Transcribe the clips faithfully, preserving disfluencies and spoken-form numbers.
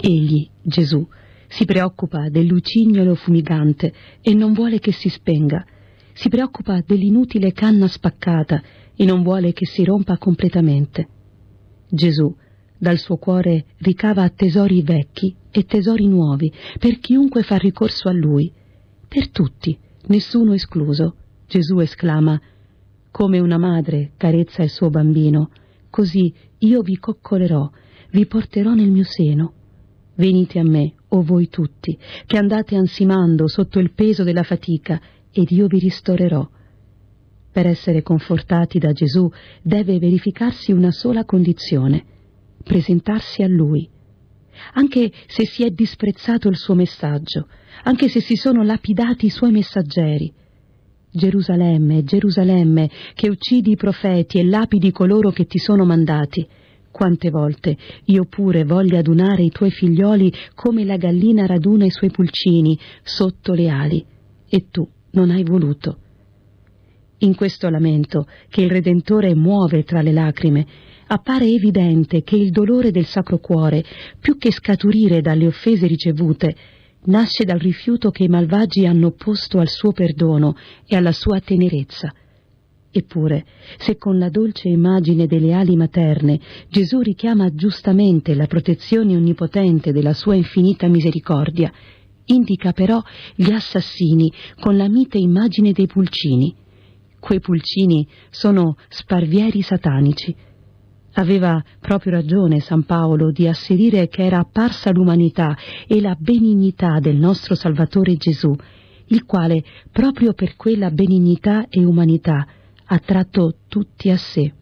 Egli, Gesù, si preoccupa del lucignolo fumigante e non vuole che si spenga. Si preoccupa dell'inutile canna spaccata e non vuole che si rompa completamente. Gesù, dal suo cuore, ricava tesori vecchi e tesori nuovi per chiunque fa ricorso a Lui. Per tutti, nessuno escluso. Gesù esclama: come una madre carezza il suo bambino, così io vi coccolerò, vi porterò nel mio seno. Venite a me, o voi tutti, che andate ansimando sotto il peso della fatica, ed io vi ristorerò. Per essere confortati da Gesù deve verificarsi una sola condizione: presentarsi a Lui. Anche se si è disprezzato il suo messaggio, anche se si sono lapidati i suoi messaggeri. Gerusalemme, Gerusalemme, che uccidi i profeti e lapidi coloro che ti sono mandati, quante volte io pure voglio adunare i tuoi figlioli come la gallina raduna i suoi pulcini sotto le ali, e tu non hai voluto. In questo lamento che il Redentore muove tra le lacrime, appare evidente che il dolore del Sacro Cuore, più che scaturire dalle offese ricevute, nasce dal rifiuto che i malvagi hanno posto al suo perdono e alla sua tenerezza. Eppure, se con la dolce immagine delle ali materne Gesù richiama giustamente la protezione onnipotente della sua infinita misericordia, indica però gli assassini con la mite immagine dei pulcini. Quei pulcini sono sparvieri satanici. Aveva proprio ragione San Paolo di asserire che era apparsa l'umanità e la benignità del nostro Salvatore Gesù, il quale proprio per quella benignità e umanità ha tratto tutti a sé.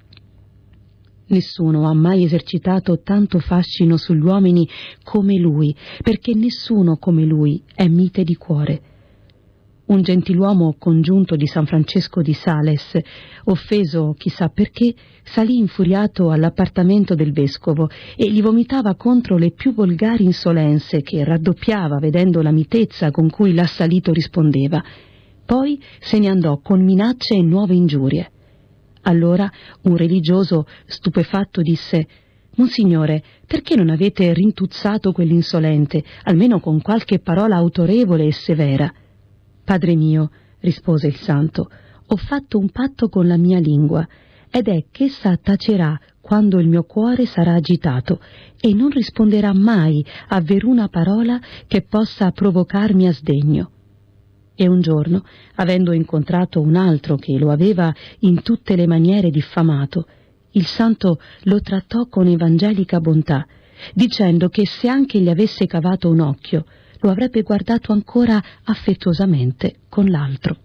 Nessuno ha mai esercitato tanto fascino sugli uomini come lui, perché nessuno come lui è mite di cuore. Un gentiluomo congiunto di San Francesco di Sales, offeso chissà perché, salì infuriato all'appartamento del vescovo e gli vomitava contro le più volgari insolenze che raddoppiava vedendo la mitezza con cui l'assalito rispondeva. Poi se ne andò con minacce e nuove ingiurie. Allora un religioso stupefatto disse: «Monsignore, perché non avete rintuzzato quell'insolente, almeno con qualche parola autorevole e severa?» «Padre mio», rispose il santo, «ho fatto un patto con la mia lingua, ed è ch'essa tacerà quando il mio cuore sarà agitato e non risponderà mai a veruna parola che possa provocarmi a sdegno». E un giorno, avendo incontrato un altro che lo aveva in tutte le maniere diffamato, il santo lo trattò con evangelica bontà, dicendo che se anche gli avesse cavato un occhio, lo avrebbe guardato ancora affettuosamente con l'altro.